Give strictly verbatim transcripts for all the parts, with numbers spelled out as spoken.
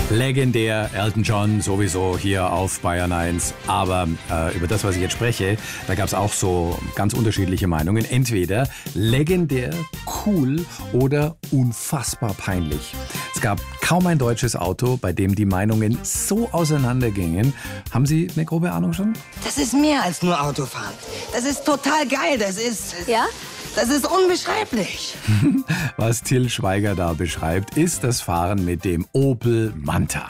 Legendär, Elton John sowieso hier auf Bayern eins. Aber äh, über das, was ich jetzt spreche, da gab es auch so ganz unterschiedliche Meinungen. Entweder legendär, cool oder unfassbar peinlich. Es gab kaum ein deutsches Auto, bei dem die Meinungen so auseinandergingen. Haben Sie eine grobe Ahnung schon? Das ist mehr als nur Autofahren. Das ist total geil. Das ist... Ja? Das ist unbeschreiblich. Was Till Schweiger da beschreibt, ist das Fahren mit dem Opel Manta.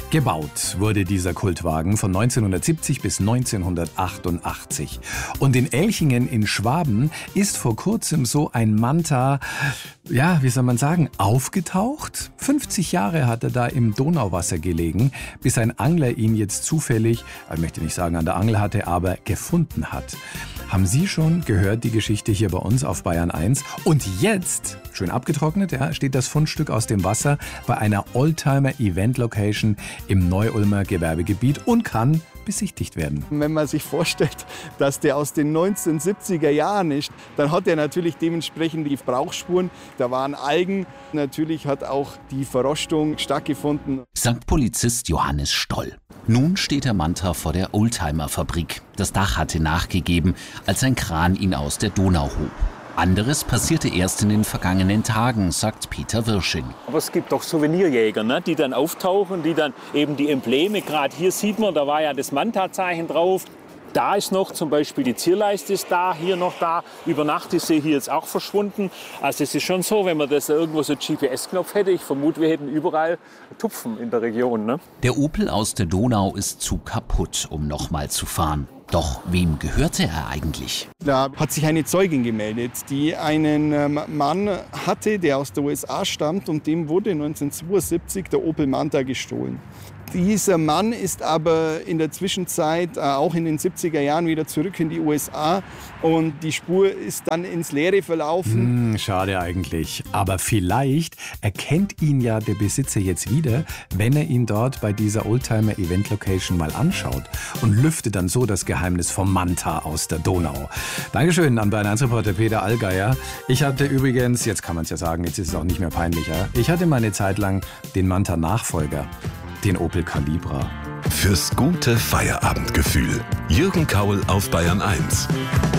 Gebaut wurde dieser Kultwagen von neunzehnhundertsiebzig bis neunzehnhundertachtundachtzig. Und in Elchingen in Schwaben ist vor kurzem so ein Manta, ja, wie soll man sagen, aufgetaucht. fünfzig Jahre hat er da im Donauwasser gelegen, bis ein Angler ihn jetzt zufällig, ich möchte nicht sagen an der Angel hatte, aber gefunden hat. Haben Sie schon gehört, die Geschichte hier bei uns auf Bayern eins? Und jetzt, schön abgetrocknet, ja, steht das Fundstück aus dem Wasser bei einer Oldtimer-Event-Location im Neu-Ulmer Gewerbegebiet und kann besichtigt werden. Wenn man sich vorstellt, dass der aus den neunzehnhundertsiebziger Jahren ist, dann hat er natürlich dementsprechend die Brauchspuren. Da waren Algen, natürlich hat auch die Verrostung stattgefunden. Sagt Polizist Johannes Stoll. Nun steht der Manta vor der Oldtimer-Fabrik. Das Dach hatte nachgegeben, als ein Kran ihn aus der Donau hob. Anderes passierte erst in den vergangenen Tagen, sagt Peter Wirsching. Aber es gibt doch Souvenirjäger, ne, die dann auftauchen, die dann eben die Embleme, gerade hier sieht man, da war ja das Manta-Zeichen drauf. Da ist noch zum Beispiel die Zierleiste ist da, hier noch da. Über Nacht ist sie hier jetzt auch verschwunden. Also es ist schon so, wenn man das irgendwo so einen G P S-Knopf hätte, ich vermute, wir hätten überall Tupfen in der Region. Ne? Der Opel aus der Donau ist zu kaputt, um noch mal zu fahren. Doch wem gehörte er eigentlich? Da hat sich eine Zeugin gemeldet, die einen Mann hatte, der aus der U S A stammt, und dem wurde neunzehnhundertzweiundsiebzig der Opel Manta gestohlen. Dieser Mann ist aber in der Zwischenzeit, äh, auch in den siebziger Jahren, wieder zurück in die U S A und die Spur ist dann ins Leere verlaufen. Hm, schade eigentlich. Aber vielleicht erkennt ihn ja der Besitzer jetzt wieder, wenn er ihn dort bei dieser Oldtimer-Event-Location mal anschaut und lüftet dann so das Geheimnis vom Manta aus der Donau. Dankeschön an Bayern eins Reporter Peter Allgeier. Ich hatte übrigens, jetzt kann man es ja sagen, jetzt ist es auch nicht mehr peinlicher, ich hatte mal eine Zeit lang den Manta-Nachfolger. Den Opel Calibra. Fürs gute Feierabendgefühl. Jürgen Kaul auf Bayern eins.